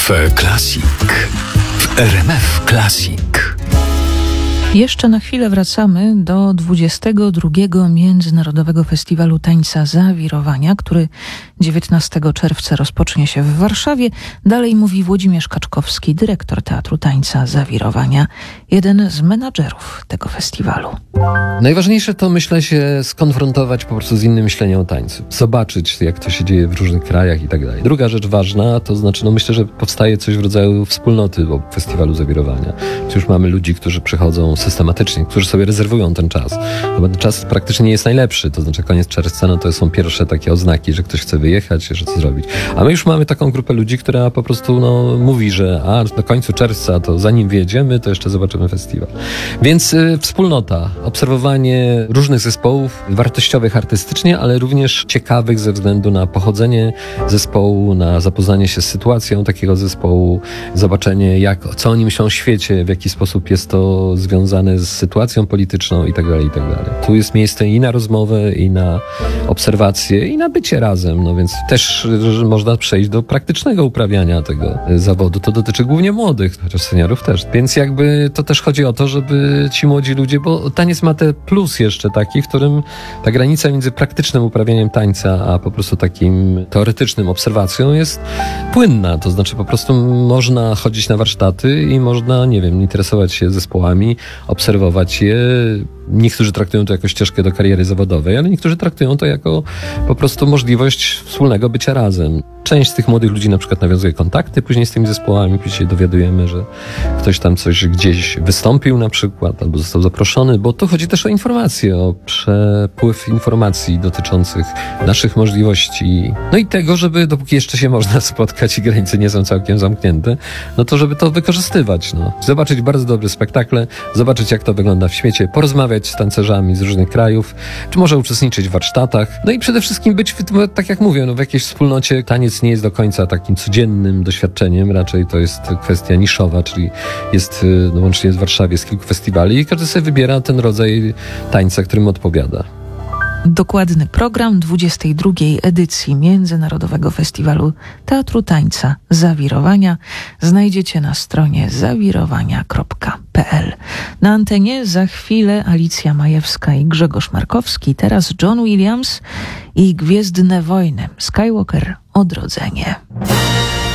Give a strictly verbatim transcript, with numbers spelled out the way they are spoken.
Cafe Classic w R M F Classic. Jeszcze na chwilę wracamy do dwudziestego drugiego Międzynarodowego Festiwalu Tańca Zawirowania, który dziewiętnastego czerwca rozpocznie się w Warszawie. Dalej mówi Włodzimierz Kaczkowski, dyrektor Teatru Tańca Zawirowania, jeden z menadżerów tego festiwalu. Najważniejsze to, myślę, się skonfrontować po prostu z innym myśleniem o tańcu. Zobaczyć, jak to się dzieje w różnych krajach i tak dalej. Druga rzecz ważna, to znaczy, no myślę, że powstaje coś w rodzaju wspólnoty wokół Festiwalu Zawirowania. Przecież mamy ludzi, którzy przychodzą systematycznie, którzy sobie rezerwują ten czas. No bo ten czas praktycznie nie jest najlepszy, to znaczy koniec czerwca, no to są pierwsze takie oznaki, że ktoś chce wyjechać, że co zrobić. A my już mamy taką grupę ludzi, która po prostu no, mówi, że a do końca czerwca, to zanim wyjedziemy, to jeszcze zobaczymy festiwal. Więc y, wspólnota, obserwowanie różnych zespołów, wartościowych artystycznie, ale również ciekawych ze względu na pochodzenie zespołu, na zapoznanie się z sytuacją takiego zespołu, zobaczenie jak, co oni myślą o świecie, w jaki sposób jest to związane z sytuacją polityczną i tak dalej, i tak dalej. Tu jest miejsce i na rozmowę, i na obserwację, i na bycie razem, no więc też można przejść do praktycznego uprawiania tego zawodu. To dotyczy głównie młodych, chociaż seniorów też. Więc jakby to też chodzi o to, żeby ci młodzi ludzie, bo taniec ma ten plus jeszcze taki, w którym ta granica między praktycznym uprawianiem tańca, a po prostu takim teoretycznym obserwacją jest płynna. To znaczy po prostu można chodzić na warsztaty i można, nie wiem, interesować się zespołami, obserwować je. Niektórzy traktują to jako ścieżkę do kariery zawodowej, ale niektórzy traktują to jako po prostu możliwość wspólnego bycia razem. Część z tych młodych ludzi na przykład nawiązuje kontakty później z tymi zespołami, później się dowiadujemy, że ktoś tam coś gdzieś wystąpił na przykład, albo został zaproszony, bo tu chodzi też o informacje, o przepływ informacji dotyczących naszych możliwości, no i tego, żeby dopóki jeszcze się można spotkać i granice nie są całkiem zamknięte, no to żeby to wykorzystywać, no. Zobaczyć bardzo dobre spektakle, zobaczyć jak to wygląda w świecie, porozmawiać z tancerzami z różnych krajów, czy może uczestniczyć w warsztatach, no i przede wszystkim być, tak jak mówię, no w jakiejś wspólnocie. Taniec nie jest do końca takim codziennym doświadczeniem, raczej to jest kwestia niszowa, czyli jest, no łącznie w Warszawie jest kilku festiwali i każdy sobie wybiera ten rodzaj tańca, który mu odpowiada. Dokładny program dwudziestej drugiej edycji Międzynarodowego Festiwalu Teatru Tańca Zawirowania znajdziecie na stronie zawirowania kropka p l. Na antenie za chwilę Alicja Majewska i Grzegorz Markowski, teraz John Williams i Gwiezdne Wojny, Skywalker Odrodzenie.